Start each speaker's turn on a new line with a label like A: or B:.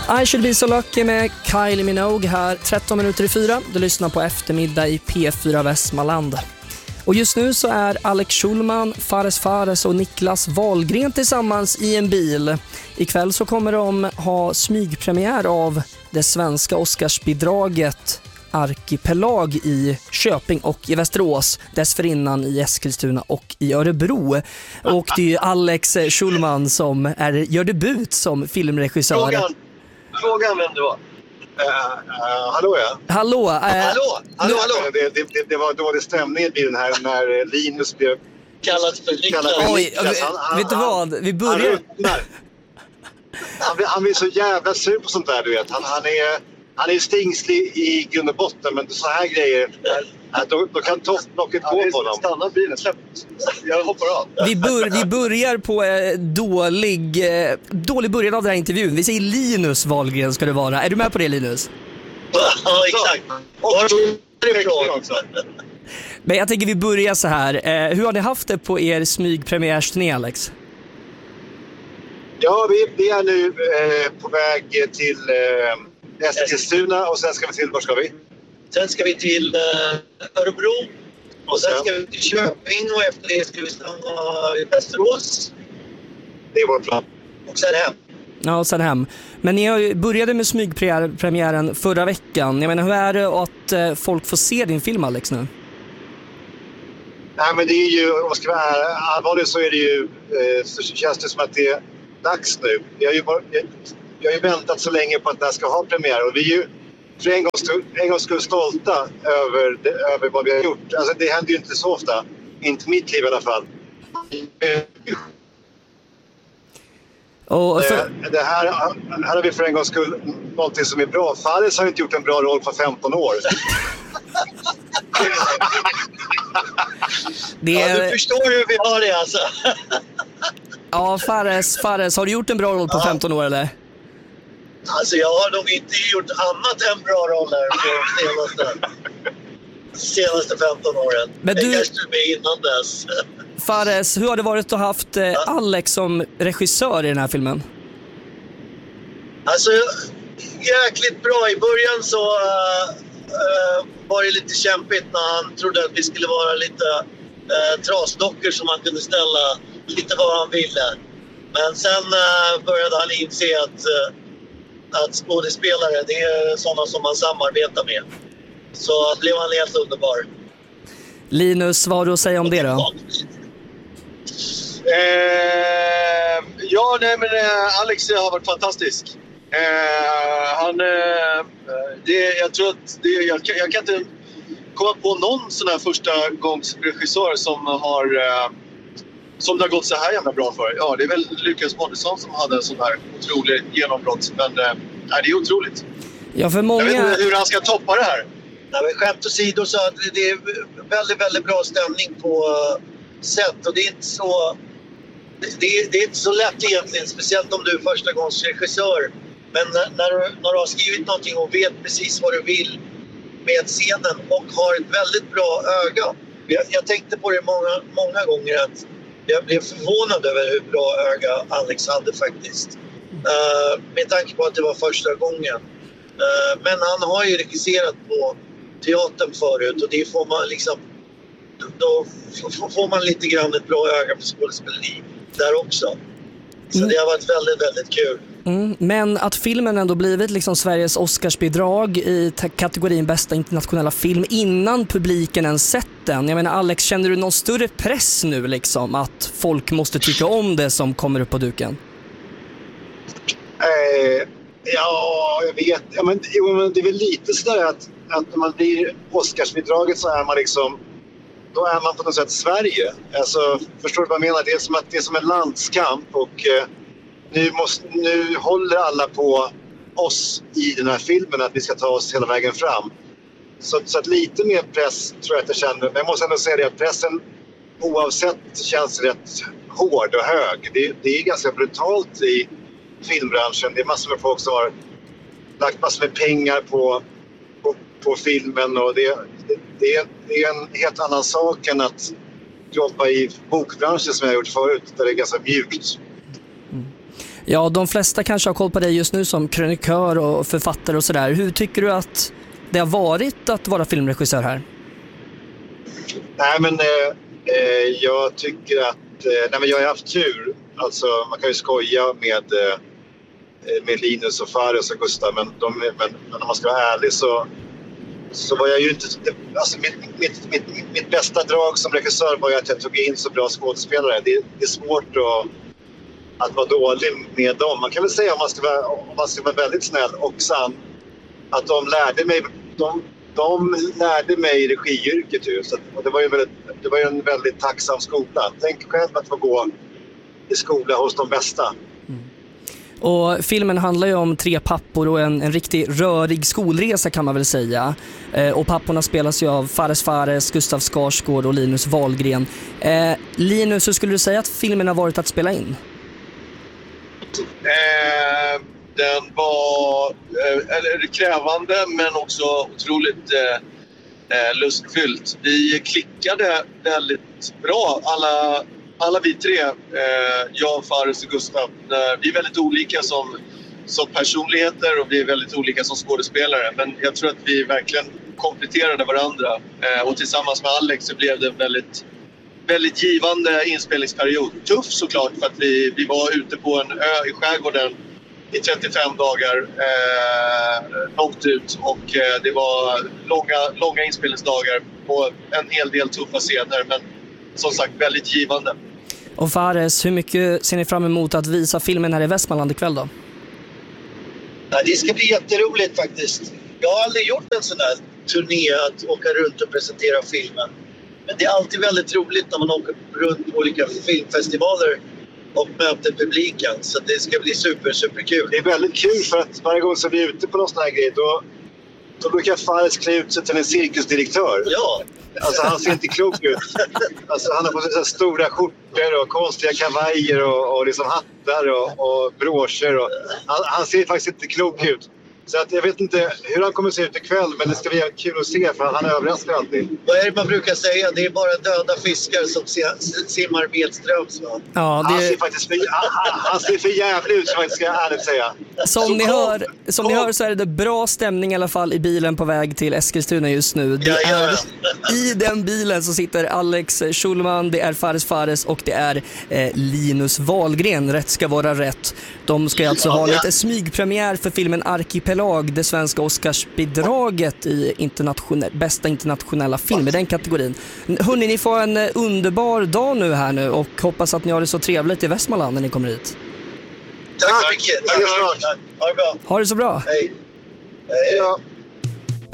A: I should be so lucky med Kylie Minogue här 13 minuter i 4. Du lyssnar på eftermiddag i P4 Västmanland. Och just nu så är Alex Schulman, Fares och Niklas Wahlgren tillsammans i en bil. Ikväll så kommer de ha smygpremiär av det svenska Oscarsbidraget Arkipelag i Köping och i Västerås, dessförinnan i Eskilstuna och i Örebro. Och det är ju Alex Schulman som gör debut som filmregissör.
B: Frågan vem det var?
C: Hallå ja.
A: Hallå.
B: Hallå.
C: Det var dålig stämning i bilen här när Linus blev
B: Kallad för Niklas.
A: Oj, vet du vad? Vi börjar.
C: Han blir så jävla sur på sånt där, du vet. Han är stingslig i grund och botten, men så här grejer, då kan topplocket gå på honom.
B: Stanna bilen, släpp. Jag hoppar av.
A: Vi börjar på dålig början av den här intervjun. Vi säger Linus Wahlgren ska det vara. Är du med på det, Linus?
B: Ja, exakt.
A: Men jag tänker vi börjar så här. Hur har ni haft det på er smygpremiärsturné, Alex?
C: Ja, vi är nu på väg till Eskilstuna och sen ska vi till, var ska vi?
B: Sen ska vi till Örebro och sen ska vi till Köping och efter det ska vi stanna i Västerås.
C: Det är vår plan.
B: Och sen hem.
A: Ja, och sen hem. Men ni började med smygpremiären förra veckan. Jag menar, hur är det att folk får se din film, Alex, nu?
C: Nej, men det är ju, om man ska vara allvarligt så är det ju, så känns det som att det är dags nu. Jag har ju väntat så länge på att det här ska ha premiär och vi är ju för en gång skull stolta över vad vi har gjort. Alltså det händer ju inte så ofta, inte mitt liv i alla fall.
A: Och så...
C: det här har vi för en gång skull någonting som är bra. Fares har inte gjort en bra roll på 15 år.
B: Ja, du förstår hur vi har det alltså.
A: Ja, Fares, har du gjort en bra roll på 15 år eller?
B: Alltså jag har nog inte gjort annat än bra roller på senaste 15 åren. Men du... kanske du är innan dess.
A: Fares, hur har det varit att ha haft Alex som regissör i den här filmen?
B: Alltså, jäkligt bra. I början så var det lite kämpigt när han trodde att vi skulle vara lite trasdockor som han kunde ställa lite vad han ville. Men sen började han inse att skådespelare, det är sådana som man samarbetar med. Så blev han helt underbar.
A: Linus, vad har du att säga om det då?
D: Alex har varit fantastisk. Jag tror att jag kan inte komma på någon sån här första gångs regissör som det har gått så här jävla bra för. Ja, det är väl Lukas Moodysson som hade en sån här otrolig genombrott. Men det är otroligt.
A: Ja, för många...
D: Jag vet inte hur han ska toppa det här.
B: Ja, men skämt åsido så att det är väldigt, väldigt bra stämning på set. Och det är inte så... Det är inte så lätt egentligen, speciellt om du är första gångs regissör. Men när du har skrivit någonting och vet precis vad du vill med scenen och har ett väldigt bra öga. Jag tänkte på det många gånger att jag blev förvånad över hur bra öga Alex hade faktiskt. Med tanke på att det var första gången. Men han har ju regisserat på teatern förut och det får man liksom... Då får man lite grann ett bra öga för skådespeleri där också. Så det har varit väldigt, väldigt kul.
A: Men att filmen ändå blivit liksom Sveriges Oscarsbidrag i kategorin bästa internationella film innan publiken ens sett den. Jag menar, Alex, känner du någon större press nu liksom att folk måste tycka om det som kommer upp på duken?
C: Ja, jag vet. Ja, men det är väl lite sådär att när man blir Oscarsbidraget så är man liksom, då är man på något sätt Sverige. Alltså, förstår du vad jag menar? Det är som en landskamp och nu håller alla på oss i den här filmen att vi ska ta oss hela vägen fram. Så att lite mer press tror jag att jag känner. Men jag måste ändå säga det att pressen oavsett känns rätt hård och hög. Det är ganska brutalt i filmbranschen. Det är massor med folk som har lagt massor med pengar på filmen och det är en helt annan sak än att jobba i bokbranschen som jag har gjort förut där det är ganska mjukt.
A: Ja, de flesta kanske har koll på dig just nu som krönikör och författare och sådär. Hur tycker du att det har varit att vara filmregissör här?
C: Nej, men jag tycker att jag har haft tur. Alltså, man kan ju skoja med Linus och Fares och Gustav, men om man ska vara ärlig så var jag ju inte... Alltså mitt bästa drag som regissör var ju att jag tog in så bra skådespelare. Det är svårt att vara dålig med dem. Man kan väl säga, om man ska vara väldigt snäll och sann, att de lärde mig regiyrket ju. Och det var ju en väldigt tacksam skola. Tänk själv att få gå i skola hos de bästa.
A: Och filmen handlar ju om 3 pappor och en riktig rörig skolresa, kan man väl säga. Och papporna spelas ju av Fares Fares, Gustav Skarsgård och Linus Wahlgren. Linus, hur skulle du säga att filmen har varit att spela in?
D: Den var krävande, men också otroligt lustfyllt. Vi klickade väldigt bra, alla vi 3, jag, Fares och Gustav. Vi är väldigt olika som personligheter och vi är väldigt olika som skådespelare. Men jag tror att vi verkligen kompletterade varandra. Och tillsammans med Alex så blev det en väldigt, väldigt givande inspelningsperiod. Tuff såklart, för att vi var ute på en ö i skärgården i 35 dagar långt ut. Och det var långa inspelningsdagar på en hel del tuffa scener. Men som sagt, väldigt givande.
A: Och Fares, hur mycket ser ni fram emot att visa filmen här i Västmanland ikväll då?
B: Ja, det ska bli jätteroligt faktiskt. Jag har aldrig gjort en sån här turné att åka runt och presentera filmen. Men det är alltid väldigt roligt när man åker runt på olika filmfestivaler och möter publiken. Så det ska bli superkul.
C: Det är väldigt kul, för att varje gång som vi är ute på någon sån här grej, då brukar Fares klä ut sig till en cirkusdirektör.
B: Ja.
C: Alltså han ser inte klok ut. Alltså, han har på sig så stora skjortor och konstiga kavajer och liksom hattar och broscher. Han ser faktiskt inte klok ut. Så att jag vet inte hur han kommer att se ut ikväll, men det ska bli kul att se, för han överraskar alltid.
B: Vad är det man brukar säga? Det är bara döda fiskar som simmar medströms, va?
A: Ja,
C: Han ser faktiskt han ser för jävligt ut, som jag ska ärligt säga.
A: Som ni hör så är det bra stämning i alla fall i bilen på väg till Eskilstuna just nu. I den bilen så sitter Alex Schulman, det är Fares och det är Linus Wahlgren. Rätt ska vara rätt. De ska alltså ha lite smygpremiär för filmen Arkipelag, det svenska Oscarsbidraget i bästa internationella film i den kategorin. Hörrni, ni får en underbar dag nu och hoppas att ni har det så trevligt i Västmanland när ni kommer hit.
B: Tack så mycket. Ha det bra.
A: Ha det så bra.
B: Hej.
C: Ja.